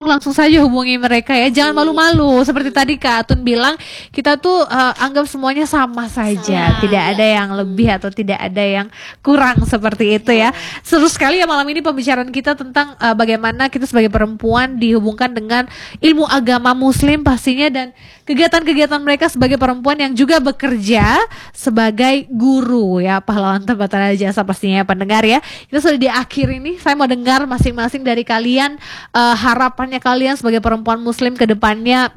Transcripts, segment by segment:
langsung saja hubungi mereka ya. Jangan malu-malu. Seperti tadi Kak Atun bilang, kita tuh anggap semuanya sama saja. Tidak ada yang lebih atau tidak ada yang kurang seperti itu ya. Seru sekali ya malam ini pembicaraan kita tentang bagaimana kita sebagai perempuan dihubungkan dengan ilmu agama Muslim pastinya, dan kegiatan-kegiatan mereka sebagai perempuan yang juga bekerja sebagai guru ya, pahlawan tanpa tanda jasa pastinya ya pendengar ya. Kita sudah di akhir ini, saya mau dengar masing-masing dari kalian harapannya kalian sebagai perempuan Muslim ke depannya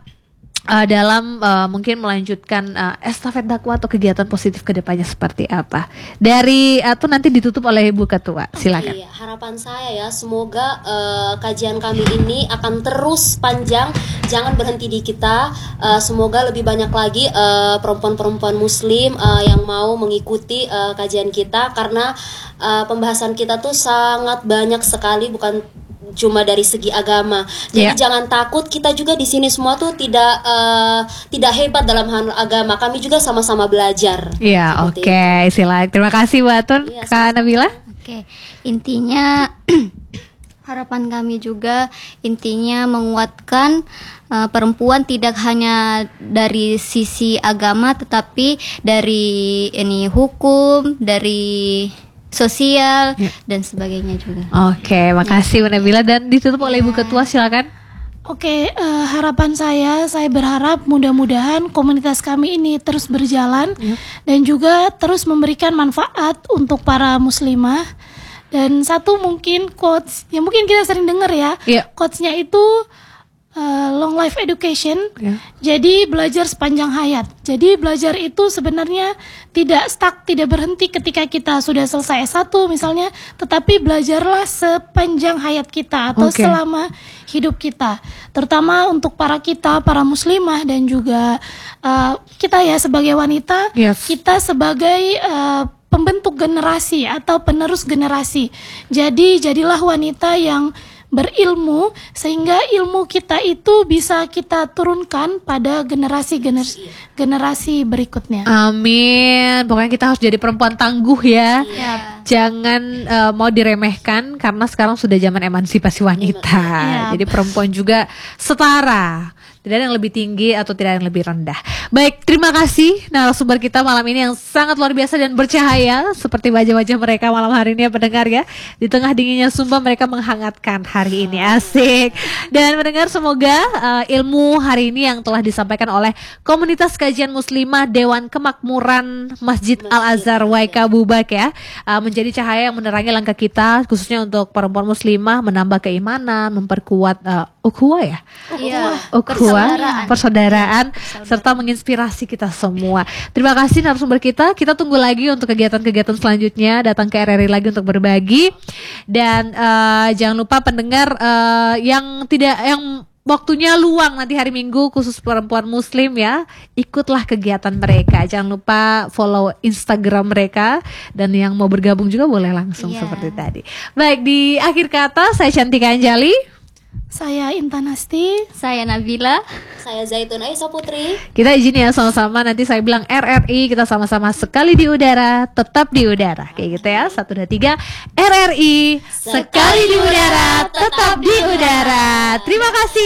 dalam mungkin melanjutkan estafet dakwah atau kegiatan positif ke depannya seperti apa. Dari atau nanti ditutup oleh Ibu Ketua. Silakan. Harapan saya ya, semoga kajian kami ini akan terus panjang, jangan berhenti di kita. Semoga lebih banyak lagi perempuan-perempuan Muslim yang mau mengikuti kajian kita, karena pembahasan kita tuh sangat banyak sekali, bukan cuma dari segi agama. Jadi jangan takut, kita juga di sini semua tuh tidak hebat dalam hal agama. Kami juga sama-sama belajar. Iya, oke. Silakan. Terima kasih Bu Atun. Kak Nabila. Oke. Intinya harapan kami juga intinya menguatkan perempuan tidak hanya dari sisi agama, tetapi dari hukum, dari sosial dan sebagainya juga. Oke, makasih Bu Nabila, dan ditutup oleh Ibu Ketua, silakan. Oke, harapan saya berharap mudah-mudahan komunitas kami ini terus berjalan dan juga terus memberikan manfaat untuk para muslimah. Dan satu mungkin quotes yang mungkin kita sering dengar ya, quotesnya itu long life education. Jadi belajar sepanjang hayat. Jadi belajar itu sebenarnya tidak stuck, tidak berhenti ketika kita sudah selesai S1 misalnya, tetapi belajarlah sepanjang hayat kita atau selama hidup kita. Terutama untuk para muslimah dan juga kita ya sebagai wanita, kita sebagai pembentuk generasi atau penerus generasi. Jadi jadilah wanita yang berilmu, sehingga ilmu kita itu bisa kita turunkan pada generasi berikutnya. Amin. Pokoknya kita harus jadi perempuan tangguh ya. Jangan mau diremehkan, karena sekarang sudah zaman emansipasi wanita. Jadi perempuan juga setara. Tidak ada yang lebih tinggi atau tidak ada yang lebih rendah. Baik, terima kasih narasumber kita malam ini yang sangat luar biasa dan bercahaya, seperti wajah-wajah mereka malam hari ini ya pendengar ya. Di tengah dinginnya Sumba mereka menghangatkan hari ini, asik. Dan mendengar, semoga ilmu hari ini yang telah disampaikan oleh Komunitas Kajian Muslimah Dewan Kemakmuran Masjid Al-Azhar Waika Bubak ya, menjadi cahaya yang menerangi langkah kita, khususnya untuk perempuan muslimah, menambah keimanan, memperkuat ukhuwah ya? Persaudaraan, serta menginspirasi kita semua. Terima kasih narasumber kita. Kita tunggu lagi untuk kegiatan-kegiatan selanjutnya, datang ke RRI lagi untuk berbagi. Dan jangan lupa pendengar yang waktunya luang nanti hari Minggu khusus perempuan Muslim ya, ikutlah kegiatan mereka. Jangan lupa follow Instagram mereka, dan yang mau bergabung juga boleh langsung seperti tadi. Baik, di akhir kata saya Cantika Anjali, saya Intan Asti, saya Nabila, saya Zaitun Aisyah Putri. Kita izin ya sama-sama, nanti saya bilang RRI, kita sama-sama sekali di udara, tetap di udara. Kayak gitu ya, 1, 2, 3 RRI, sekali di udara, tetap di udara. Terima kasih.